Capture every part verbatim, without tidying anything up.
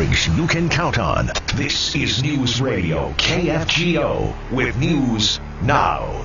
coverage you can count on. This is News Radio K F G O with News Now.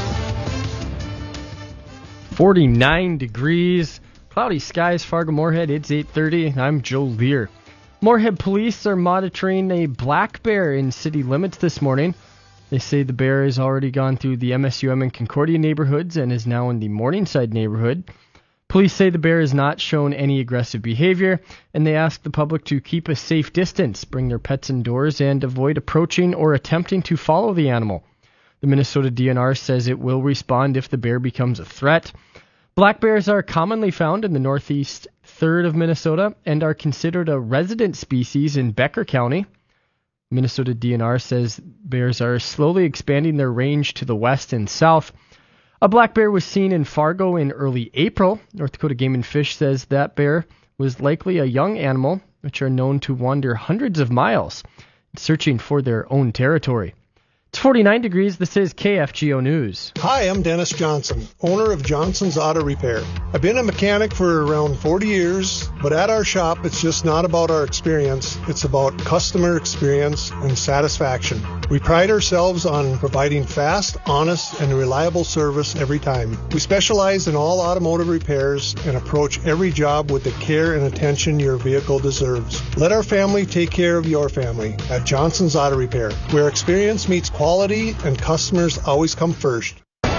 forty-nine degrees, cloudy skies, Fargo-Moorhead. It's eight thirty. I'm Joe Lear. Moorhead police are monitoring a black bear in city limits this morning. They say the bear has already gone through the M S U M and Concordia neighborhoods and is now in the Morningside neighborhood. Police say the bear has not shown any aggressive behavior, and they ask the public to keep a safe distance, bring their pets indoors, and avoid approaching or attempting to follow the animal. The Minnesota D N R says it will respond if the bear becomes a threat. Black bears are commonly found in the northeast third of Minnesota and are considered a resident species in Becker County. Minnesota D N R says bears are slowly expanding their range to the west and south. A black bear was seen in Fargo in early April. North Dakota Game and Fish says that bear was likely a young animal, which are known to wander hundreds of miles, searching for their own territory. It's forty-nine degrees. This is K F G O News. Hi, I'm Dennis Johnson, owner of Johnson's Auto Repair. I've been a mechanic for around forty years, but at our shop, it's just not about our experience. It's about customer experience and satisfaction. We pride ourselves on providing fast, honest, and reliable service every time. We specialize in all automotive repairs and approach every job with the care and attention your vehicle deserves. Let our family take care of your family at Johnson's Auto Repair, where experience meets quality and customers always come first.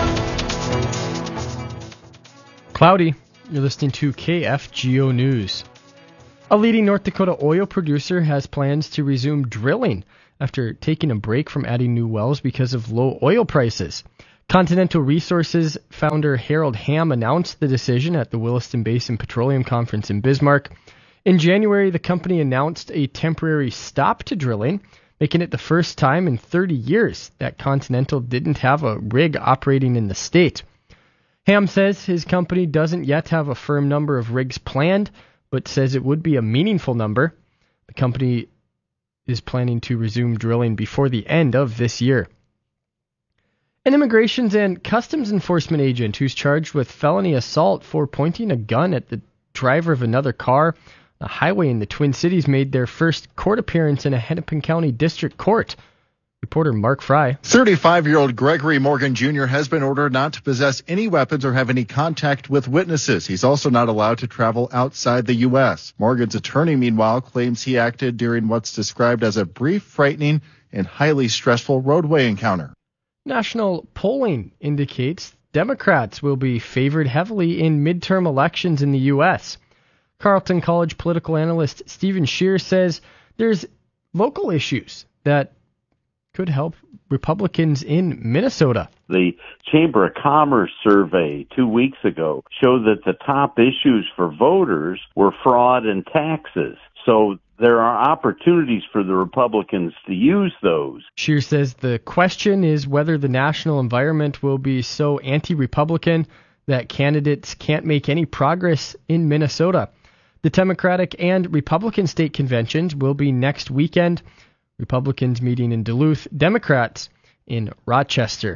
Cloudy. You're listening to K F G O News. A leading North Dakota oil producer has plans to resume drilling after taking a break from adding new wells because of low oil prices. Continental Resources founder Harold Hamm announced the decision at the Williston Basin Petroleum Conference in Bismarck. In January, the company announced a temporary stop to drilling, making it the first time in thirty years that Continental didn't have a rig operating in the state. Hamm says his company doesn't yet have a firm number of rigs planned, but says it would be a meaningful number. The company is planning to resume drilling before the end of this year. An Immigrations and Customs Enforcement agent who's charged with felony assault for pointing a gun at the driver of another car on a highway in the Twin Cities made their first court appearance in a Hennepin County District Court. Reporter Mark Fry. thirty-five-year-old Gregory Morgan Junior has been ordered not to possess any weapons or have any contact with witnesses. He's also not allowed to travel outside the U S. Morgan's attorney, meanwhile, claims he acted during what's described as a brief, frightening, and highly stressful roadway encounter. National polling indicates Democrats will be favored heavily in midterm elections in the U S. Carleton College political analyst Stephen Scheer says there's local issues that could help Republicans in Minnesota. The Chamber of Commerce survey two weeks ago showed that the top issues for voters were fraud and taxes. So there are opportunities for the Republicans to use those. Scheer says the question is whether the national environment will be so anti-Republican that candidates can't make any progress in Minnesota. The Democratic and Republican state conventions will be next weekend. Republicans meeting in Duluth, Democrats in Rochester.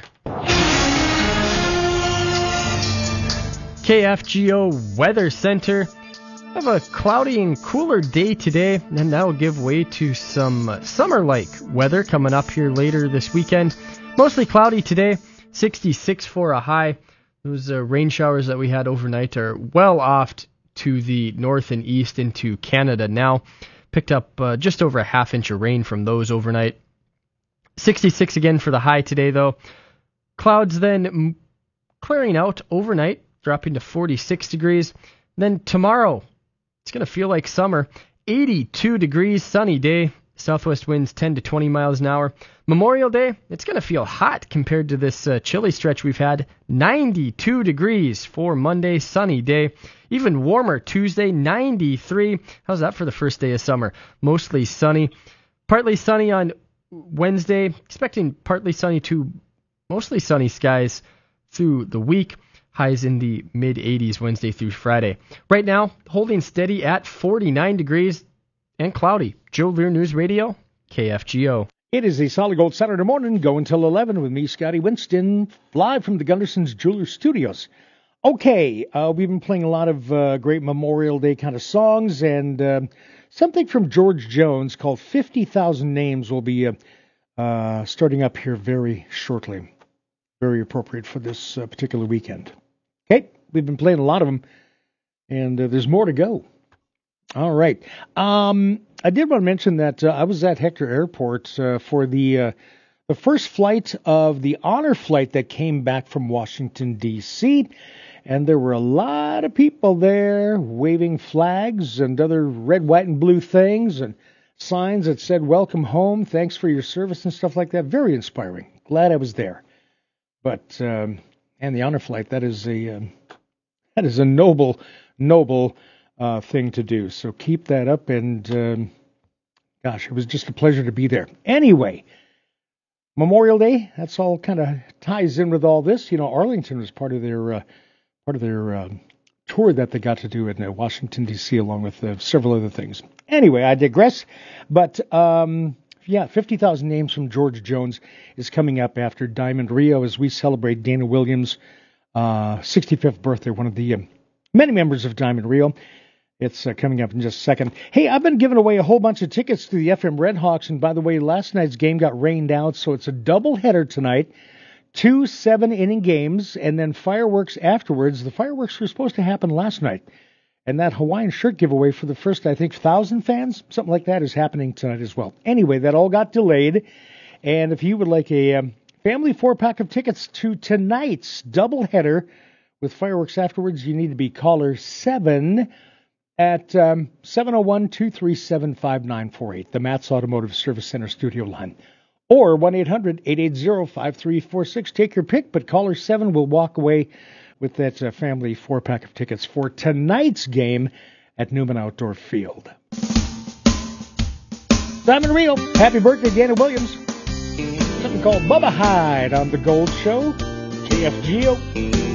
K F G O Weather Center. Have a cloudy and cooler day today, and that will give way to some summer-like weather coming up here later this weekend. Mostly cloudy today, sixty-six for a high. Those uh, rain showers that we had overnight are well off to the north and east into Canada now. Picked up uh, just over a half inch of rain from those overnight. sixty-six again for the high today, though. Clouds then m- clearing out overnight, dropping to forty-six degrees. Then tomorrow, it's going to feel like summer. eighty-two degrees, sunny day. Southwest winds ten to twenty miles an hour. Memorial Day, it's going to feel hot compared to this uh, chilly stretch we've had. ninety-two degrees for Monday, sunny day. Even warmer Tuesday, ninety-three. How's that for the first day of summer? Mostly sunny. Partly sunny on Wednesday. Expecting partly sunny to mostly sunny skies through the week. Highs in the mid eighties Wednesday through Friday. Right now, holding steady at forty-nine degrees and cloudy. Joe Lear News Radio, K F G O. It is a Solid Gold Saturday morning, go until eleven with me, Scotty Winston, live from the Gunderson's Jewelers Studios. Okay, uh, we've been playing a lot of uh, great Memorial Day kind of songs, and uh, something from George Jones called fifty thousand Names will be uh, uh, starting up here very shortly. Very appropriate for this uh, particular weekend. Okay, we've been playing a lot of them, and uh, there's more to go. All right. Um, I did want to mention that uh, I was at Hector Airport uh, for the uh, the first flight of the honor flight that came back from Washington, D C, and there were a lot of people there waving flags and other red, white, and blue things and signs that said, welcome home, thanks for your service and stuff like that. Very inspiring. Glad I was there. But, um, and the honor flight, that is a, um, that is a noble, noble uh, thing to do. So keep that up, and um, gosh, it was just a pleasure to be there. Anyway, Memorial Day, that's all kind of ties in with all this. You know, Arlington was part of their uh, part of their uh, tour that they got to do in uh, Washington, D C, along with uh, several other things. Anyway, I digress. But, um, yeah, fifty thousand Names from George Jones is coming up after Diamond Rio as we celebrate Dana Williams' uh, sixty-fifth birthday, one of the um, many members of Diamond Rio. It's uh, coming up in just a second. Hey, I've been giving away a whole bunch of tickets to the F M Redhawks, and by the way, last night's game got rained out, so it's a doubleheader tonight. Two seven-inning games, and then fireworks afterwards. The fireworks were supposed to happen last night, and that Hawaiian shirt giveaway for the first, I think, thousand fans, something like that, is happening tonight as well. Anyway, that all got delayed, and if you would like a um, family four-pack of tickets to tonight's doubleheader with fireworks afterwards, you need to be caller seven at um, seven oh one, two three seven, five nine four eight, the Matt's Automotive Service Center studio line. Or one eight hundred, eight eight zero, five three four six. Take your pick, but caller seven will walk away with that uh, family four-pack of tickets for tonight's game at Newman Outdoor Field. Diamond Rio, happy birthday, Dana Williams. Something called Bubba Hyde on The Gold Show, K F G O.